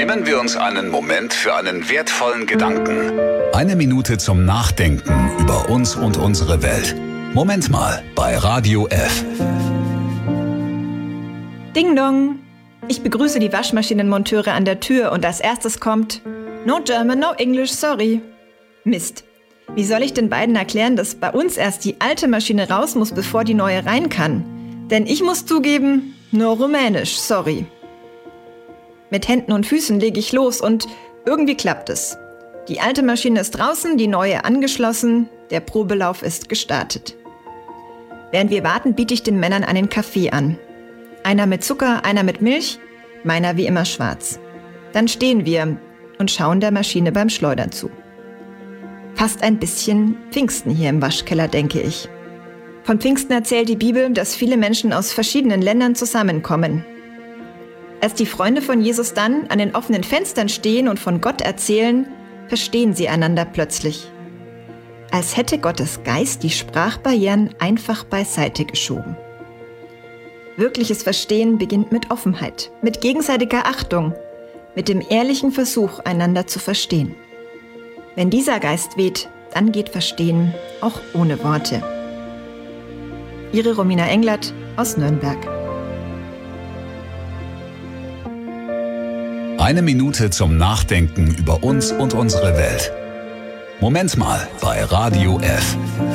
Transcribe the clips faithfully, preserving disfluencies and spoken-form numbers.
Nehmen wir uns einen Moment für einen wertvollen Gedanken. Eine Minute zum Nachdenken über uns und unsere Welt. Moment mal bei Radio F. Ding dong! Ich begrüße die Waschmaschinenmonteure an der Tür und als erstes kommt: No German, no English, sorry. Mist. Wie soll ich den beiden erklären, dass bei uns erst die alte Maschine raus muss, bevor die neue rein kann? Denn ich muss zugeben, nur Rumänisch, sorry. Mit Händen und Füßen lege ich los und irgendwie klappt es. Die alte Maschine ist draußen, die neue angeschlossen, der Probelauf ist gestartet. Während wir warten, biete ich den Männern einen Kaffee an. Einer mit Zucker, einer mit Milch, meiner wie immer schwarz. Dann stehen wir und schauen der Maschine beim Schleudern zu. Fast ein bisschen Pfingsten hier im Waschkeller, denke ich. Von Pfingsten erzählt die Bibel, dass viele Menschen aus verschiedenen Ländern zusammenkommen. Als die Freunde von Jesus dann an den offenen Fenstern stehen und von Gott erzählen, verstehen sie einander plötzlich. Als hätte Gottes Geist die Sprachbarrieren einfach beiseite geschoben. Wirkliches Verstehen beginnt mit Offenheit, mit gegenseitiger Achtung, mit dem ehrlichen Versuch, einander zu verstehen. Wenn dieser Geist weht, dann geht Verstehen auch ohne Worte. Ihre Romina Englert aus Nürnberg. Eine Minute zum Nachdenken über uns und unsere Welt. Moment mal bei Radio F.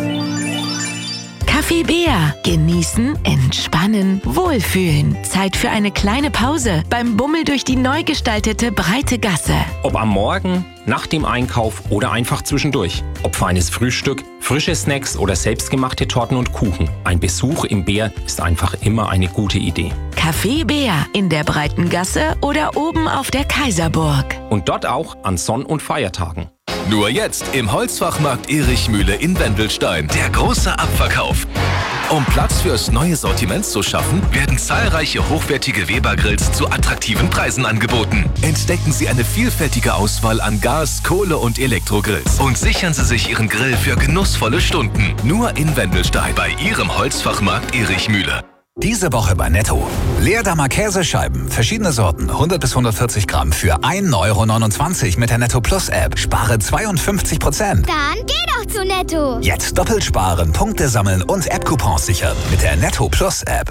Kaffee Bär. Genießen, entspannen, wohlfühlen. Zeit für eine kleine Pause beim Bummel durch die neu gestaltete breite Gasse. Ob am Morgen, nach dem Einkauf oder einfach zwischendurch. Ob feines Frühstück, frische Snacks oder selbstgemachte Torten und Kuchen. Ein Besuch im Bär ist einfach immer eine gute Idee. Kaffee Bär in der breiten Gasse oder oben auf der Kaiserburg. Und dort auch an Sonn- und Feiertagen. Nur jetzt im Holzfachmarkt Erich Mühle in Wendelstein. Der große Abverkauf. Um Platz fürs neue Sortiment zu schaffen, werden zahlreiche hochwertige Weber-Grills zu attraktiven Preisen angeboten. Entdecken Sie eine vielfältige Auswahl an Gas-, Kohle- und Elektrogrills und sichern Sie sich Ihren Grill für genussvolle Stunden. Nur in Wendelstein bei Ihrem Holzfachmarkt Erich Mühle. Diese Woche bei Netto. Leerdammer Käsescheiben, verschiedene Sorten, hundert bis hundertvierzig Gramm für ein Euro neunundzwanzig mit der Netto Plus App. Spare zweiundfünfzig Prozent. Dann geh doch zu Netto. Jetzt doppelt sparen, Punkte sammeln und App-Coupons sichern mit der Netto Plus App.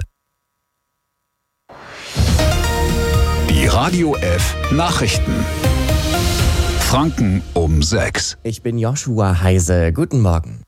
Die Radio F Nachrichten. Franken um sechs. Ich bin Joshua Heise. Guten Morgen.